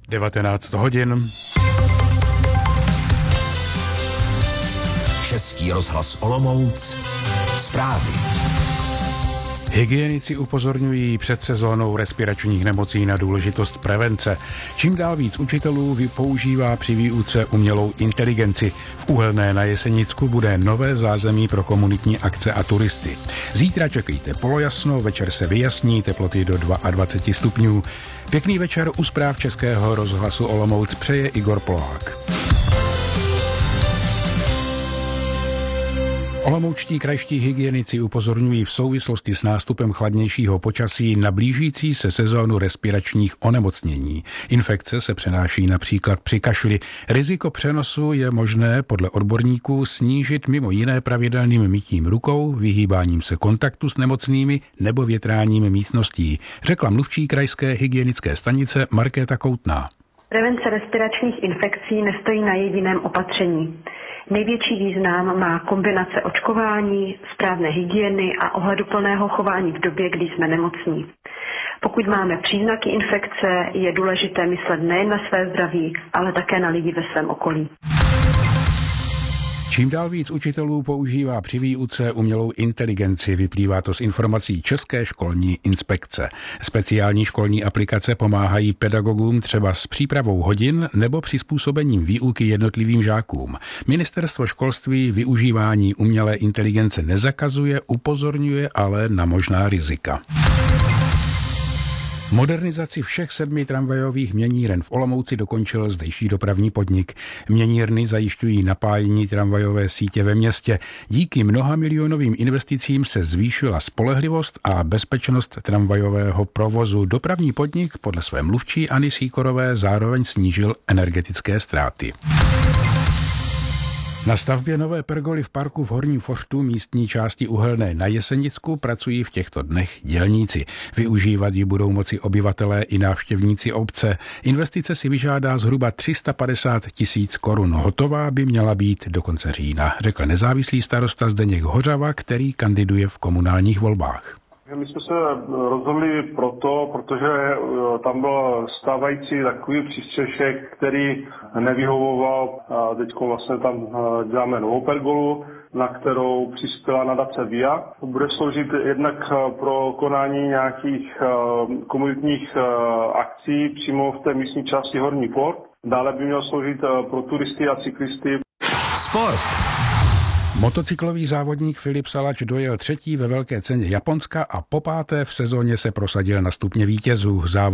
19 hodin. Český rozhlas Olomouc. Zprávy. Hygienici upozorňují před sezónou respiračních nemocí na důležitost prevence. Čím dál víc učitelů používá při výuce umělou inteligenci. V Uhelné na Jesenicku bude nové zázemí pro komunitní akce a turisty. Zítra čekejte polojasno, večer se vyjasní, teploty do 22 stupňů. Pěkný večer u zpráv Českého rozhlasu Olomouc přeje Igor Polák. Olomoučtí krajští hygienici upozorňují v souvislosti s nástupem chladnějšího počasí na blížící se sezónu respiračních onemocnění. Infekce se přenáší například při kašli. Riziko přenosu je možné podle odborníků snížit mimo jiné pravidelným mytím rukou, vyhýbáním se kontaktu s nemocnými nebo větráním místností, řekla mluvčí krajské hygienické stanice Markéta Koutná. Prevence respiračních infekcí nestojí na jediném opatření. Největší význam má kombinace očkování, správné hygieny a ohleduplného chování v době, kdy jsme nemocní. Pokud máme příznaky infekce, je důležité myslet nejen na své zdraví, ale také na lidi ve svém okolí. Čím dál víc učitelů používá při výuce umělou inteligenci, vyplývá to z informací České školní inspekce. Speciální školní aplikace pomáhají pedagogům třeba s přípravou hodin nebo přizpůsobením výuky jednotlivým žákům. Ministerstvo školství využívání umělé inteligence nezakazuje, upozorňuje ale na možná rizika. Modernizaci všech 7 tramvajových měníren v Olomouci dokončil zdejší dopravní podnik. Měnírny zajišťují napájení tramvajové sítě ve městě. Díky mnohamilionovým investicím se zvýšila spolehlivost a bezpečnost tramvajového provozu. Dopravní podnik podle své mluvčí Anny Sýkorové zároveň snížil energetické ztráty. Na stavbě nové pergoly v parku v Horním Fořtu místní části Uhelné na Jesenicku pracují v těchto dnech dělníci. Využívat ji budou moci obyvatelé i návštěvníci obce. Investice si vyžádá zhruba 350 000 korun. Hotová by měla být do konce října, řekl nezávislý starosta Zdeněk Hořava, který kandiduje v komunálních volbách. My jsme se rozhodli protože tam byl stávající takový přístřešek, který nevyhovoval. Teď vlastně tam děláme novou pergolu, na kterou přispěla nadace VIA. Bude sloužit jednak pro konání nějakých komunitních akcí přímo v té místní části Horní Fort. Dále by měl sloužit pro turisty a cyklisty. Sport. Motocyklový závodník Filip Salač dojel 3. ve velké ceně Japonska a po 5. v sezóně se prosadil na stupně vítězů.